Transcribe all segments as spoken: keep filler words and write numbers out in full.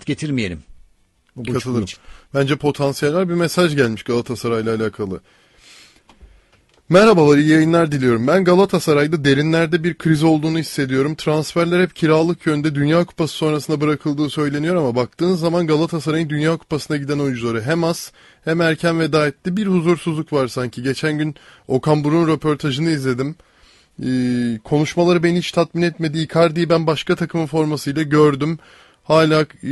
sıkıntı getirmeyelim. Katılırım. Bence potansiyel var. Bir mesaj gelmiş Galatasaray'la alakalı. Merhabalar, iyi yayınlar diliyorum. Ben Galatasaray'da derinlerde bir kriz olduğunu hissediyorum. Transferler hep kiralık yönde, Dünya Kupası sonrasında bırakıldığı söyleniyor ama baktığınız zaman Galatasaray'ın Dünya Kupası'na giden oyuncuları hem az hem erken veda etti. Bir huzursuzluk var sanki. Geçen gün Okan Buruk'un röportajını izledim. Ee, konuşmaları beni hiç tatmin etmedi. Icardi'yi ben başka takımın formasıyla gördüm. Hala e,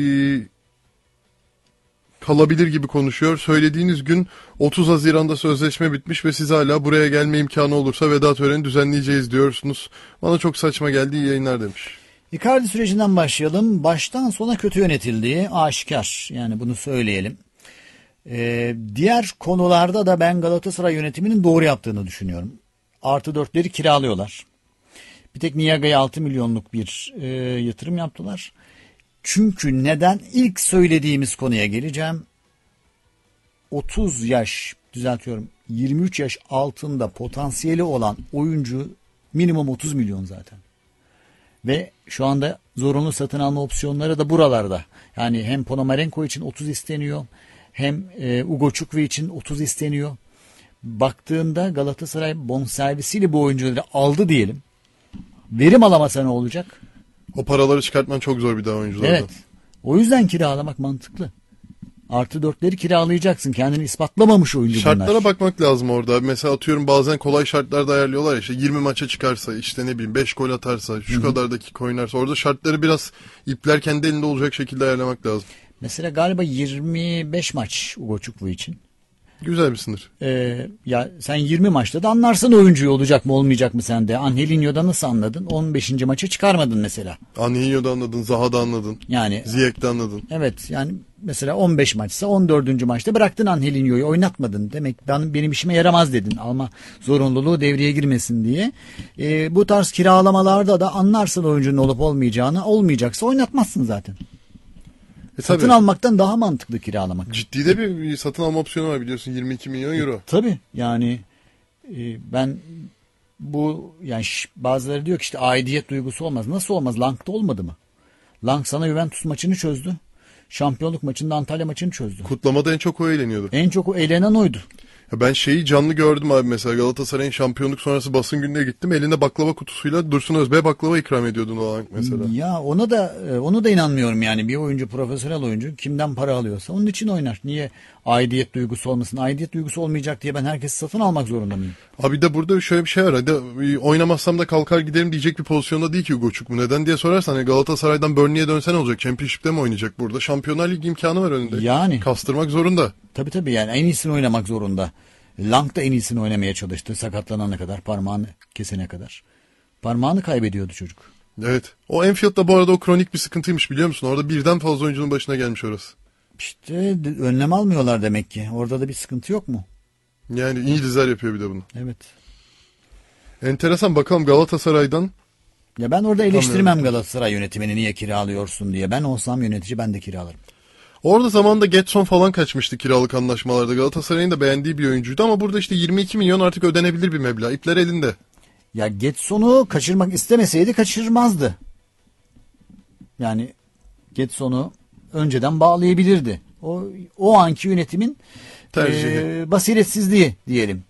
kalabilir gibi konuşuyor. Söylediğiniz gün otuz Haziran'da sözleşme bitmiş ve siz hala buraya gelme imkanı olursa veda töreni düzenleyeceğiz diyorsunuz. Bana çok saçma geldi, iyi yayınlar demiş. Icardi sürecinden başlayalım. Baştan sona kötü yönetildiği aşikar. Yani bunu söyleyelim. Ee, diğer konularda da ben Galatasaray yönetiminin doğru yaptığını düşünüyorum. Artı dörtleri kiralıyorlar. Bir tek Niaga'ya altı milyonluk bir e, yatırım yaptılar. Çünkü neden? İlk söylediğimiz konuya geleceğim. otuz yaş, düzeltiyorum, yirmi üç yaş altında potansiyeli olan oyuncu minimum otuz milyon zaten. Ve şu anda zorunlu satın alma opsiyonları da buralarda. Yani hem Ponomarenko için otuz isteniyor, hem e, Ugo Çukwu için otuz isteniyor. Baktığında Galatasaray bonservisiyle bu oyuncuları aldı diyelim. Verim alamasa ne olacak? O paraları çıkartman çok zor bir daha oyunculardan. Evet. O yüzden kiralamak mantıklı. Artı dörtleri kiralayacaksın. Kendini ispatlamamış oyuncu bunlar. Şartlara bakmak lazım orada. Mesela atıyorum bazen kolay şartlarda ayarlıyorlar ya, işte yirmi maça çıkarsa, işte ne bileyim beş gol atarsa, şu Hı-hı. kadar dakika oynarsa, orada şartları biraz ipler kendi elinde olacak şekilde ayarlamak lazım. Mesela galiba yirmi beş maç Ugo Çukwu için. Güzel bir sınır. Ee, ya sen yirmi maçta da anlarsın oyuncuyu olacak mı olmayacak mı sende. Angelinho'da nasıl anladın? on beşinci maça çıkarmadın mesela. Angelinho'da anladın, Zaha'da anladın. Yani Ziyech'te anladın. Evet, yani mesela on beş maçsa on dördüncü maçta bıraktın Angelinho'yu, oynatmadın. Demek ben, benim işime yaramaz dedin. Alma zorunluluğu devreye girmesin diye. Ee, bu tarz kiralamalarda da anlarsın oyuncunun olup olmayacağını. Olmayacaksa oynatmazsın zaten. E, satın tabii. almaktan daha mantıklı kiralamak. Ciddi de bir satın alma opsiyonu var biliyorsun, yirmi iki milyon euro. E, tabii yani e, ben bu yani şş, bazıları diyor ki işte aidiyet duygusu olmaz. Nasıl olmaz? Lang'da olmadı mı? Lang sana Juventus maçını çözdü. Şampiyonluk maçında Antalya maçını çözdü. Kutlamada en çok o eğleniyordu. En çok o eğlenen oydu. Ya ben şeyi canlı gördüm abi, mesela Galatasaray'ın şampiyonluk sonrası basın gününe gittim. Elinde baklava kutusuyla Dursun Özbek'e baklava ikram ediyordu o an mesela. Ya ona da onu da inanmıyorum yani, bir oyuncu, profesyonel oyuncu kimden para alıyorsa onun için oynar. Niye aidiyet duygusu olmasın? Aidiyet duygusu olmayacak diye ben herkesi satın almak zorunda mıyım? Abi de burada şöyle bir şey var. Hadi oynamazsam da kalkar giderim diyecek bir pozisyonda değil ki Ugo Çukwu. Neden diye sorarsan hani Galatasaray'dan Burnley'e dönsen olacak? Championship'te mi oynayacak burada? Şampiyonlar Ligi imkanı var önünde. Yani. Kastırmak zorunda. Tabii tabii, yani en iyisini oynamak zorunda. Lang da en iyisini oynamaya çalıştı sakatlanana kadar, parmağını kesene kadar. Parmağını kaybediyordu çocuk. Evet. O Enfield'da bu arada o kronik bir sıkıntıymış, biliyor musun? Orada birden fazla oyuncunun başına gelmiş orası. İşte önlem almıyorlar demek ki. Orada da bir sıkıntı yok mu? Yani İngilizler yapıyor bir de bunu. Evet. Enteresan, bakalım Galatasaray'dan. Ya ben orada eleştirmem Galatasaray yönetimini, niye kiralıyorsun diye. Ben olsam yönetici, ben de kiralarım. Orada zamanında Getson falan kaçmıştı kiralık anlaşmalarda. Galatasaray'ın da beğendiği bir oyuncuydu ama burada işte yirmi iki milyon artık ödenebilir bir meblağ. İpler elinde. Ya Getson'u kaçırmak istemeseydi kaçırmazdı. Yani Getson'u önceden bağlayabilirdi. O o anki yönetimin e, basiretsizliği diyelim.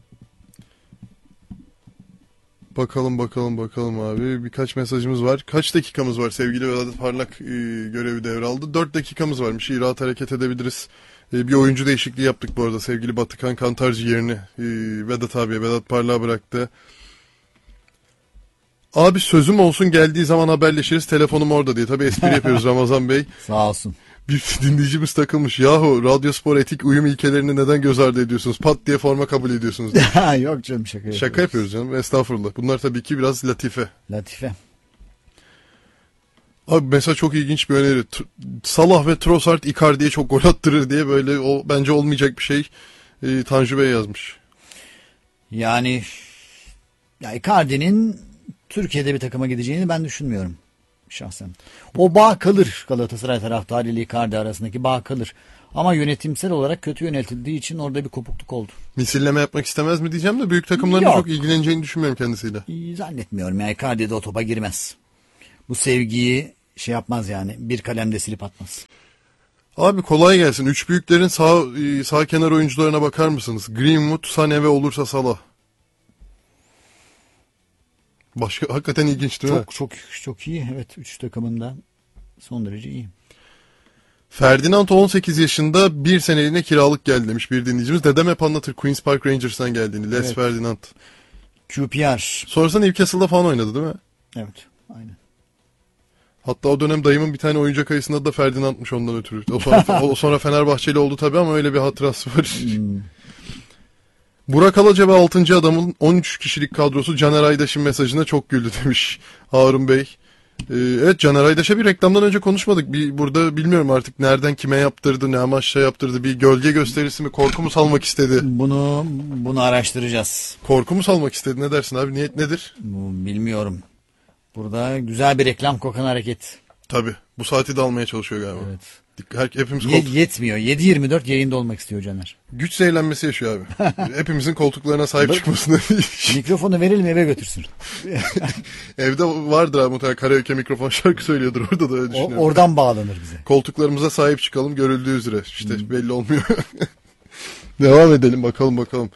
Bakalım bakalım bakalım abi. Birkaç mesajımız var. Kaç dakikamız var? Sevgili Vedat Parlak e, görevi devraldı. dört dakikamız varmış. İyi, rahat hareket edebiliriz. E, bir oyuncu değişikliği yaptık bu arada. Sevgili Batıkan Kantarcı yerini e, Vedat abiye, Vedat Parlak'a bıraktı. Abi sözüm olsun, geldiği zaman haberleşiriz. Telefonum orada diye. Tabii espri yapıyoruz Ramazan Bey. Sağ olsun. Bir dinleyicimiz takılmış. Yahu Radyospor etik uyum ilkelerini neden göz ardı ediyorsunuz? Pat diye forma kabul ediyorsunuz. Yok canım, şaka yapıyoruz. Şaka yapıyoruz canım. Estağfurullah. Bunlar tabii ki biraz latife. Latife. Abi mesela çok ilginç bir öneri. Salah ve Trossard Icardi'ye çok gol attırır diye, böyle o bence olmayacak bir şey. E, Tanju Bey yazmış. Yani ya Icardi'nin Türkiye'de bir takıma gideceğini ben düşünmüyorum şahsen. O bağ kalır, Galatasaray taraftarı ile Icardi arasındaki bağ kalır. Ama yönetimsel olarak kötü yönetildiği için orada bir kopukluk oldu. Misilleme yapmak istemez mi diyeceğim de büyük takımların Yok. çok ilgileneceğini düşünmüyorum kendisiyle. Zannetmiyorum ya, Icardi de o topa girmez. Bu sevgiyi şey yapmaz yani. Bir kalemde silip atmaz. Abi kolay gelsin. Üç büyüklerin sağ sağ kenar oyuncularına bakar mısınız? Greenwood, Sané ve olursa Salah. Başka hakikaten ilginç değil mi? Çok çok çok iyi. Evet, üç takımında son derece iyi. Ferdinand on sekiz yaşında bir seneliğine kiralık geldi demiş bir dinleyicimiz. Dedem hep anlatır Queen's Park Rangers'tan geldiğini. Les Evet. Ferdinand. Q P R. Sonrasında Newcastle'da falan oynadı değil mi? Evet, aynen. Hatta o dönem dayımın bir tane oyuncak ayısının adı da Ferdinand'mış ondan ötürü. O sonra, o sonra Fenerbahçeli oldu tabii ama öyle bir hatırası var. Hmm. Burak Alaca ve altıncı adamın on üç kişilik kadrosu Caner Aydaş'ın mesajına çok güldü demiş Harun Bey. Ee, evet, Caner Aydaş'a bir reklamdan önce konuşmadık. Bir burada bilmiyorum artık nereden kime yaptırdı, ne amaçla yaptırdı. Bir gölge gösterisi mi, korku mu salmak istedi? Bunu bunu araştıracağız. Korku mu salmak istedi, ne dersin abi? Niyet nedir? Bu, bilmiyorum. Burada güzel bir reklam kokan hareket. Tabii. Bu saati de almaya çalışıyor galiba. Evet. Her, hepimiz Ye- koltuk... yetmiyor. yedi yirmi dört yayında olmak istiyor Caner. Güç zehirlenmesi yaşıyor abi. Hepimizin koltuklarına sahip çıkmasını. Mikrofonu verelim, eve götürsün. Evde vardır abi mutlaka karaoke mikrofon şarkı söylüyordur orada da öyle O, düşünüyorum. oradan bağlanır bize. Koltuklarımıza sahip çıkalım görüldüğü üzere. İşte hmm. belli olmuyor. Devam edelim bakalım bakalım.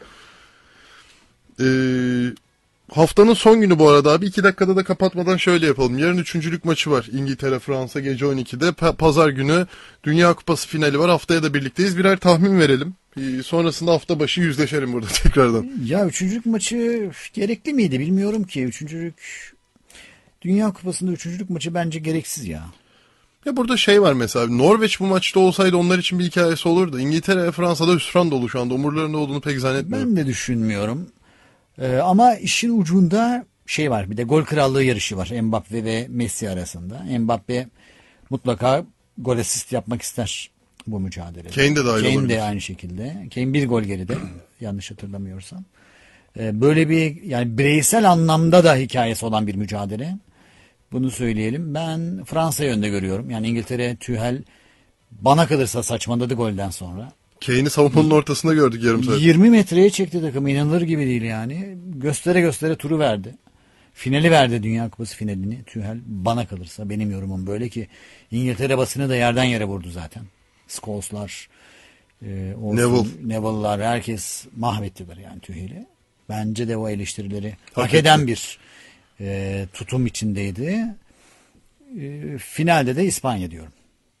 Ee, haftanın son günü bu arada abi. iki dakikada da kapatmadan şöyle yapalım. Yarın üçüncülük maçı var. İngiltere Fransa gece on ikide. Pa- Pazar günü Dünya Kupası finali var. Haftaya da birlikteyiz. Birer tahmin verelim. Ee, sonrasında hafta başı yüzleşelim burada tekrardan. Ya üçüncülük maçı gerekli miydi bilmiyorum ki. Üçüncülük Dünya Kupası'nda üçüncülük maçı bence gereksiz ya. Ya burada şey var mesela. Norveç bu maçta olsaydı onlar için bir hikayesi olurdu. İngiltere ve Fransa'da hüsran dolu şu anda. Umurlarında olduğunu pek zannetmiyorum. Ben de düşünmüyorum. Ee, ama işin ucunda şey var. Bir de gol krallığı yarışı var. Mbappe ve Messi arasında. Mbappe mutlaka gol asist yapmak ister bu mücadelede. Kane de dahil Kane olabilir. de aynı şekilde. Kane bir gol geride yanlış hatırlamıyorsam. Ee, böyle bir yani bireysel anlamda da hikayesi olan bir mücadele. Bunu söyleyelim. Ben Fransa'yı önde görüyorum. Yani İngiltere, Tuchel bana kalırsa saçmaladı golden sonra. Kane'i savunmanın ortasında gördük yarım saat. yirmi metreye çekti takımı. İnanılır gibi değil yani. Göstere göstere turu verdi. Finali verdi, Dünya Kupası finalini. Tuchel bana kalırsa, benim yorumum böyle ki İngiltere basını da yerden yere vurdu zaten. Scholes'lar, e, olsun, Neville. Neville'lar, herkes mahvettiler yani Tuchel'i. Bence de o eleştirileri hak, Hak eden etti. bir e, tutum içindeydi. E, finalde de İspanya diyorum.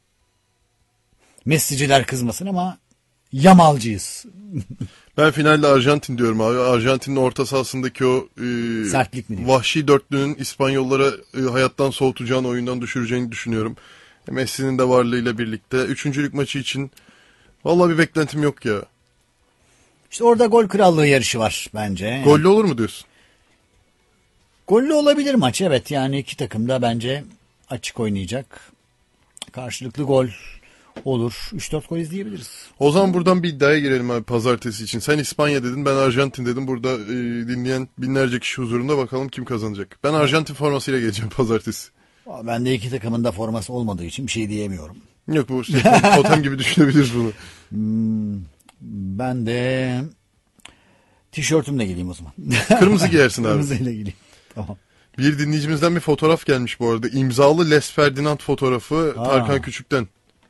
Messi'ciler kızmasın ama Yamalcıyız. Ben finalde Arjantin diyorum abi. Arjantin'in orta sahasındaki o e, Sertlik mi diyorsun? vahşi dörtlünün İspanyollara e, hayattan soğutacağını, oyundan düşüreceğini düşünüyorum. Messi'nin de varlığıyla birlikte. Üçüncülük maçı için vallahi bir beklentim yok ya. İşte orada gol krallığı yarışı var bence. Gollü olur mu diyorsun? Gollü olabilir maç, evet. Yani iki takım da bence açık oynayacak. Karşılıklı gol olur. üç dört gol izleyebiliriz. O zaman buradan bir iddiaya girelim abi pazartesi için. Sen İspanya dedin, ben Arjantin dedim. Burada e, dinleyen binlerce kişi huzurunda bakalım kim kazanacak. Ben Arjantin formasıyla geleceğim pazartesi. Ben de iki takımın da forması olmadığı için bir şey diyemiyorum. Yok bu şey, totem gibi düşünebiliriz bunu. Hmm, ben de tişörtümle geleyim o zaman. Kırmızı giyersin abi. Kırmızıyla geleyim. Tamam. Bir dinleyicimizden bir fotoğraf gelmiş bu arada. İmzalı Les Ferdinand fotoğrafı Aa. Tarkan Küçük'ten.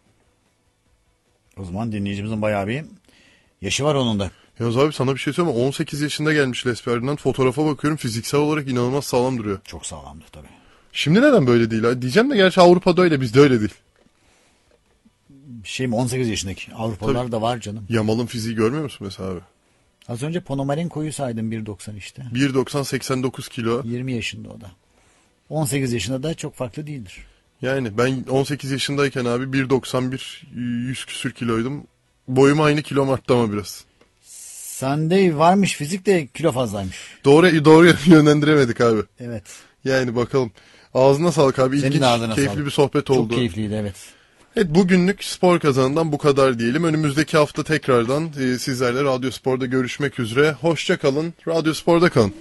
O zaman dinleyicimizin bayağı bir yaşı var onun da. Yalnız abi sana bir şey söyleyeyim mi? on sekiz yaşında gelmiş Les Ferdinand. Fotoğrafa bakıyorum, fiziksel olarak inanılmaz sağlam duruyor. Çok sağlamdı tabii. Şimdi neden böyle değil ha? Diyeceğim de gerçi Avrupa'da öyle, bizde öyle değil. Şey mi, on sekiz yaşındaki Avrupalılar Tabii. da var canım. Yamal'ın fiziği görmüyor musun mesela abi? Az önce Ponomarenko'yu saydım, bir doksan işte. bir doksan seksen dokuz kilo. yirmi yaşında o da. on sekiz yaşında da çok farklı değildir. Yani ben on sekiz yaşındayken abi bir doksan bir yüz küsür kiloydum. Boyum aynı, kilom arttı ama biraz. Sende varmış fizik de kilo fazlaymış. Doğru doğru yönlendiremedik abi. Evet. Yani bakalım. Ağzına sağlık abi. Senin İlginç, de ağzına keyifli sağlık. bir sohbet oldu. Çok keyifliydi, evet. Evet, bugünlük spor kazanından bu kadar diyelim. Önümüzdeki hafta tekrardan e, sizlerle Radyo Spor'da görüşmek üzere. Hoşça kalın. Radyo Spor'da kalın.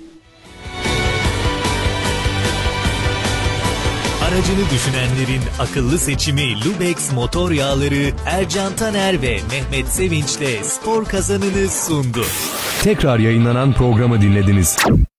Aracını düşünenlerin akıllı seçimi Lubex motor yağları Ercan Taner ve Mehmet Sevinç'le spor kazanını sundu. Tekrar yayınlanan programı dinlediniz.